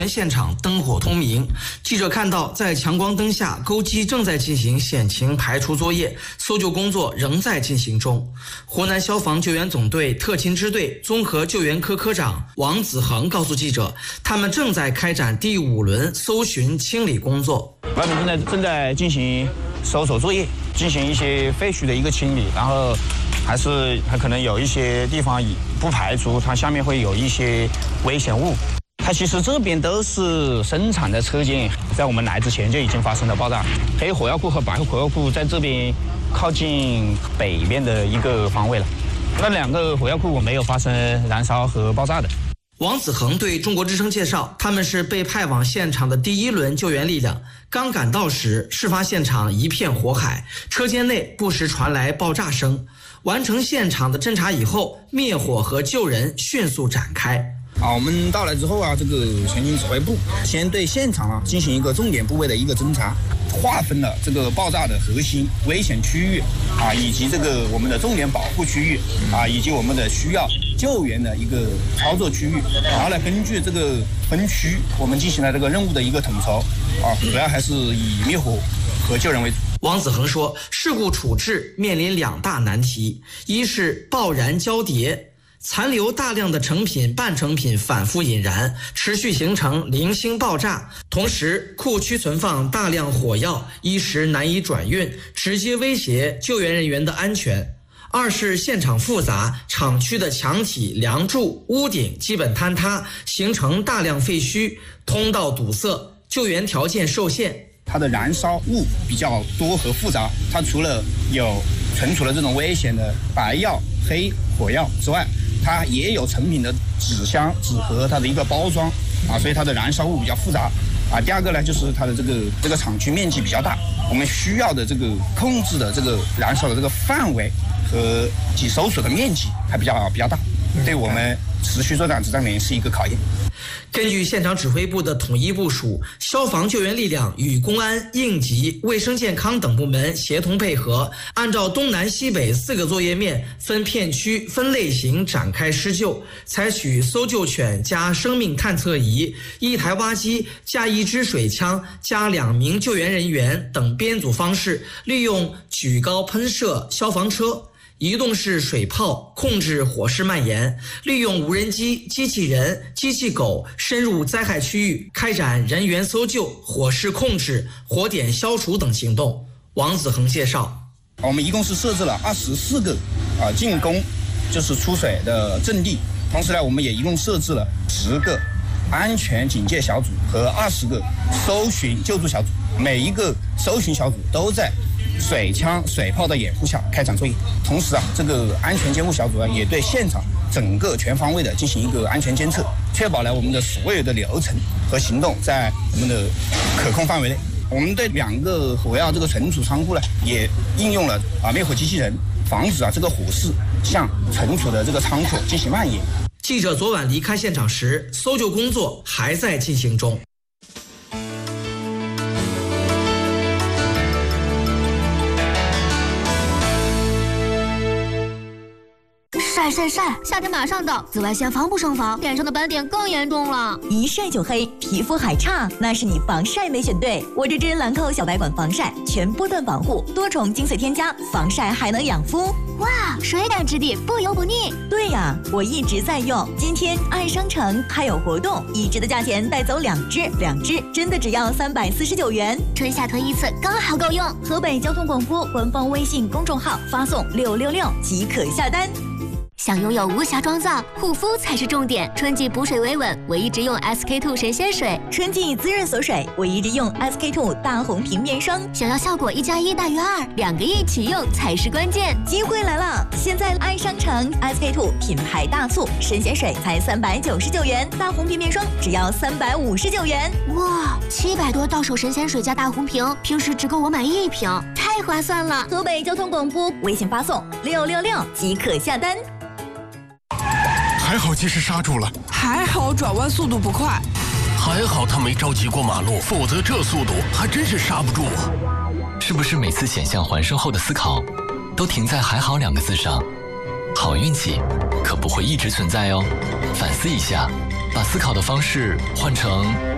现场灯火通明，记者看到在强光灯下，钩机正在进行险情排除作业，搜救工作仍在进行中。湖南消防救援总队特勤支队综合救援科科长王子恒告诉记者，他们正在开展第5轮搜寻清理工作。 外面正在进行搜索作业，进行一些废墟的一个清理，然后还可能有一些地方不排除它下面会有一些危险物。它其实这边都是生产的车间，在我们来之前就已经发生了爆炸。黑火药库和白火药库在这边靠近北边的一个方位了。那2个火药库我没有发生燃烧和爆炸的。 王子恒对中国之声介绍，他们是被派往现场的第1轮救援力量。刚赶到时，事发现场一片火海，车间内不时传来爆炸声。完成现场的侦查以后，灭火和救人迅速展开。 我们到来之后这个前进指挥部先对现场进行一个重点部位的一个侦查，划分了这个爆炸的核心危险区域以及这个我们的重点保护区域以及我们的需要救援的一个操作区域，然后呢，根据这个分区，我们进行了这个任务的一个统筹主要还是以灭火和救人为主。 王子恒说，事故处置面临2大难题，一是爆燃交叠，残留大量的成品、半成品反复引燃，持续形成零星爆炸。同时，库区存放大量火药，一时难以转运，直接威胁救援人员的安全。二是现场复杂，厂区的墙体、梁柱、屋顶基本坍塌，形成大量废墟，通道堵塞，救援条件受限。 它的燃烧物比较多和复杂，它除了有存储了这种危险的白药、黑火药之外，它也有成品的纸箱、纸盒，它的一个包装所以它的燃烧物比较复杂第二个呢，就是它的这个厂区面积比较大，我们需要的这个控制的这个燃烧的这个范围和及搜索的面积还比较大，对我们持续作战这面是一个考验。 根据现场指挥部的统一部署，消防救援力量与公安、应急、卫生健康等部门协同配合，按照东南西北4个作业面，分片区、分类型展开施救，采取搜救犬加生命探测仪、1台挖机加1支水枪加2名救援人员等编组方式，利用举高喷射消防车、移动式水炮控制火势蔓延，利用无人机、机器人、机器狗深入灾害区域，开展人员搜救、火势控制、火点消除等行动。王子恒介绍， 我们一共是设置了24个进攻就是出水的阵地，同时呢，我们也一共设置了10个安全警戒小组和20个搜寻救助小组，每一个搜寻小组都在水枪、水炮的掩护下开展作业。同时这个安全监护小组也对现场整个全方位的进行一个安全监测，确保了我们的所有的流程和行动在我们的可控范围内。我们对2个火药这个存储仓库呢，也应用了灭火机器人，防止这个火势向存储的这个仓库进行蔓延。 记者昨晚离开现场时，搜救工作还在进行中。 晒，夏天马上到，紫外线防不胜防，脸上的斑点更严重了。 一晒就黑，皮肤还差，那是你防晒没选对。我这支兰蔻小白管防晒，全波段防护，多重精粹添加，防晒还能养肤。 哇，水感质地，不油不腻。 对呀，我一直在用。今天爱商城还有活动，1支的价钱带走2支真的只要349元。 春夏囤1次，刚好够用。 河北交通广播官方微信公众号发送666即可下单。 想拥有无瑕妆造，护肤才是重点。春季补水维稳，我一直用 SK2 神仙水； 春季滋润锁水，我一直用 SK2 大红瓶面霜。 想要效果1+1大于2，2个一起用才是关键。 机会来了！现在爱商城 SK2 品牌大促，神仙水才399元，大红瓶面霜只要359元。 哇，700多到手神仙水加大红瓶，平时只够我买1瓶，太划算了！ 河北交通广播微信发送666即可下单。 还好及时刹住了， 还好转弯速度不快， 还好他没着急过马路，否则这速度还真是刹不住啊！ 是不是每次险象环生后的思考，都停在“还好”2个字上？好运气可不会一直存在哦，反思一下，把思考的方式换成